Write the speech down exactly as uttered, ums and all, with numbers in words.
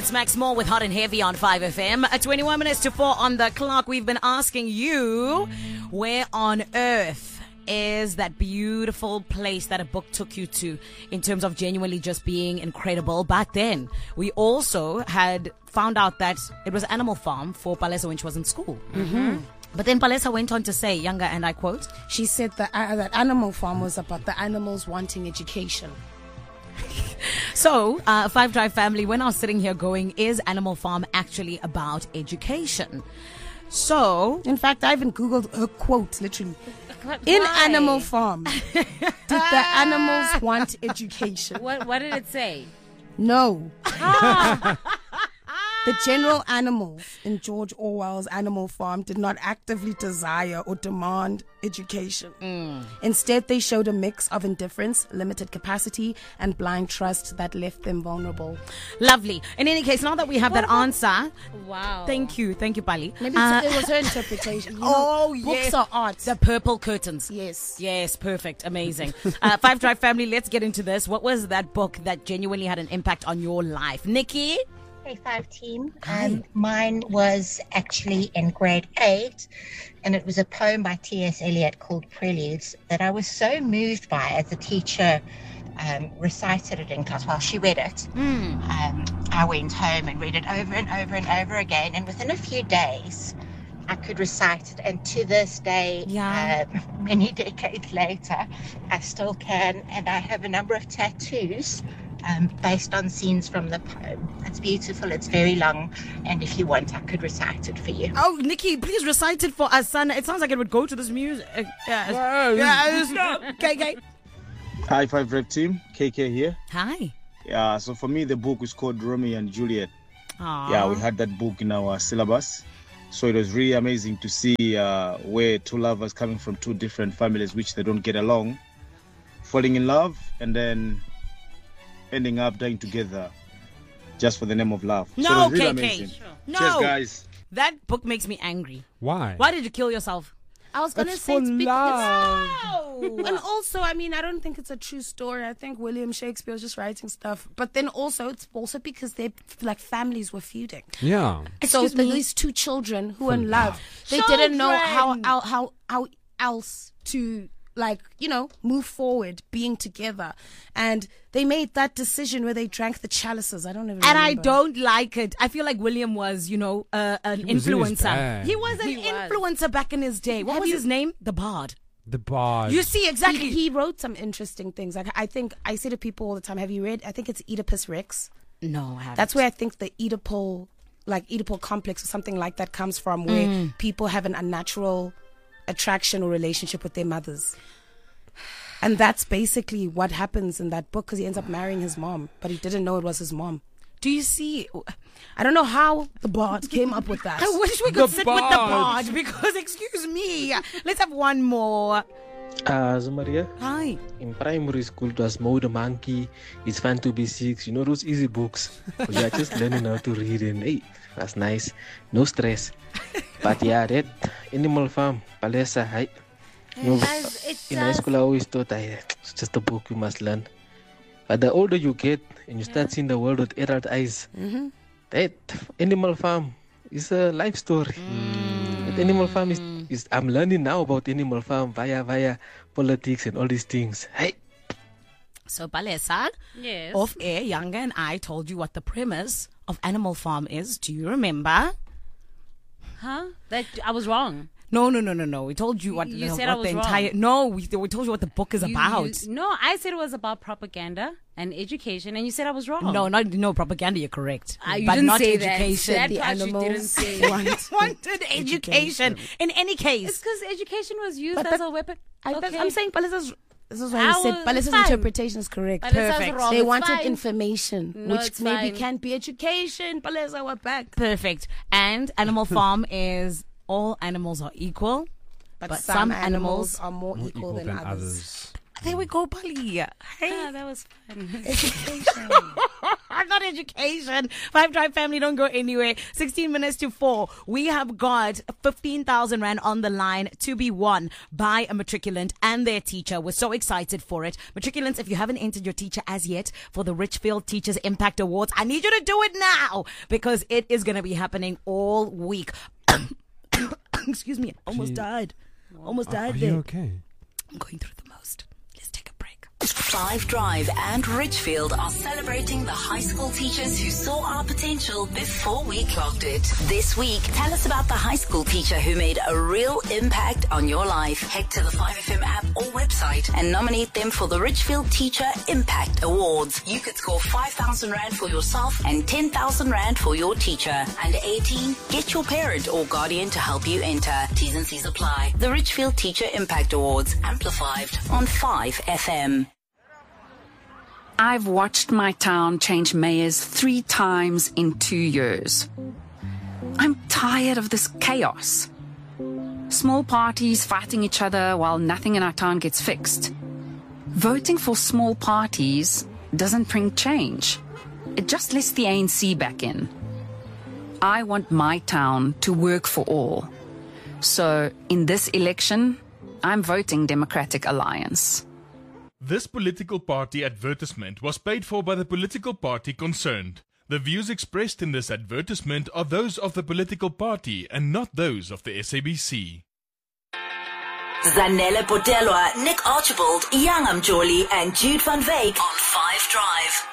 It's Max Moore with Hot and Heavy on five F M. At twenty-one minutes to four on the clock, we've been asking you, where on earth is that beautiful place that a book took you to in terms of genuinely just being incredible? But then we also had found out that it was Animal Farm for Palesa when she was in school. Mm-hmm. But then Palesa went on to say, Younger, and I quote, she said that, uh, that Animal Farm was about the animals wanting education. So, uh, Five Drive family, we're now sitting here going, is Animal Farm actually about education? So, in fact, I even Googled a quote, literally. What, in why? Animal Farm, did the animals want education? What, what did it say? No. The general animals in George Orwell's Animal Farm did not actively desire or demand education. Mm. Instead, they showed a mix of indifference, limited capacity, and blind trust that left them vulnerable. Lovely. In any case, now that we have what that about, answer, wow. Thank you, thank you, Pali. Maybe uh, it was her interpretation. You know, oh, books yes. are art. The purple curtains. Yes. Yes, perfect, amazing. uh, Five Drive family, let's get into this. What was that book that genuinely had an impact on your life, Nikki? Hey, five team. Um, mine was actually in grade eight, and it was a poem by T S Eliot called Preludes that I was so moved by as a teacher um, recited it in class. While she read it, mm. um, I went home and read it over and over and over again, and within a few days, I could recite it, and to this day, yeah. uh, many decades later, I still can, and I have a number of tattoos Um, based on scenes from the poem. It's beautiful, it's very long, and if you want, I could recite it for you. Oh, Nikki, please recite it for us, son. It sounds like it would go to this music. Uh, yeah, yeah, K K. Hi, Five Rep team. K K here. Hi. Yeah, so for me, the book is called Romeo and Juliet. Aww. Yeah, we had that book in our syllabus. So it was really amazing to see uh, where two lovers coming from two different families, which they don't get along, falling in love, and then ending up dying together just for the name of love. No, so it was really K K. amazing. Sure. No. Cheers, guys. That book makes me angry. Why? Why did you kill yourself? I was going to It's say for it's love. because... And also, I mean, I don't think it's a true story. I think William Shakespeare was just writing stuff. But then also, it's also because they like families were feuding. Yeah. So Excuse me? these two children who were in love. love, they didn't know how, Children. how how how else to, like, you know, move forward, being together. And they made that decision where they drank the chalices. I don't even And remember. I don't like it. I feel like William was, you know, uh, an He was in his influencer. bag. He was an He was. influencer back in his day. What Have was you- his name? The Bard. The bard. You see, exactly. He, he wrote some interesting things. Like, I think, I say to people all the time, have you read, I think it's Oedipus Rex. No, I haven't. That's where I think the Oedipal, like Oedipal complex or something like that comes from, where Mm. people have an unnatural attraction or relationship with their mothers. And that's basically what happens in that book, because he ends up marrying his mom, but he didn't know it was his mom. Do you see? I don't know how the Bard came up with that. I wish we could The sit with the Bard. Bard because, excuse me, let's have one more. Uh, so Maria, Hi. in primary school it was Mo the Monkey, It's Fun to Be Six, you know those easy books. We are just learning how to read and hey, that's nice, no stress. But yeah, that Animal Farm, Palesa, hi. No, does- it in high does. school I always thought I, it's just a book you must learn. But the older you get and you start seeing the world with adult eyes, Mm-hmm. that Animal Farm is a life story. That Animal Farm is, is, I'm learning now about Animal Farm via via politics and all these things. Hey. So, Palesa, Yes. off air, Younger and I told you what the premise of Animal Farm is. Do you remember? Huh? That I was wrong. No, no, no, no, no. We told you what, You the, said what I was the wrong. entire. No, we, we told you what the book is You- about. you- no, I said it was about propaganda and education, and you said I was wrong. No, not no propaganda. You're correct, Ah, you but didn't not say that. education. That The part you animals didn't say. want wanted education. In any It's case, because education was used But as that- a weapon. I, okay. I'm saying Palesa's, this is why I I said was- Palesa's it's fine. interpretation is correct. But it sounds Perfect. wrong. They It's wanted fine. information, No, which it's maybe fine. can't be education. Palesa, we're back. perfect. And Animal Farm is all animals are equal, But, But some, some animals, animals are more More equal, than, others. There we go, Bali. Hey. Ah, that was fun. Not education. Five Drive family, don't go anywhere. sixteen minutes to four. We have got fifteen thousand rand on the line to be won by a matriculant and their teacher. We're so excited for it. Matriculants, if you haven't entered your teacher as yet for the Richfield Teachers Impact Awards, I need you to do it now because it is going to be happening all week. Excuse me. Almost Gee. died. Almost Are, died are there. you okay? I'm going through the most. Let's take a break. Five Drive and Richfield are celebrating the high school teachers who saw our potential before we clocked it. This week, tell us about the high school teacher who made a real impact on your life. Head to the five F M app or website and nominate them for the Richfield Teacher Impact Awards. You could score five thousand rand for yourself and ten thousand rand for your teacher. Under eighteen, get your parent or guardian to help you enter. T's and C's apply. The Richfield Teacher Impact Awards, amplified on five F M. I've watched my town change mayors three times in two years. I'm tired of this chaos. Small parties fighting each other while nothing in our town gets fixed. Voting for small parties doesn't bring change. It just lets the A N C back in. I want my town to work for all. So, in this election, I'm voting Democratic Alliance. This political party advertisement was paid for by the political party concerned. The views expressed in this advertisement are those of the political party and not those of the S A B C. Zanele Botelwa, Nick Archibald, Young Amjoli and Jude van Veek on five Drive.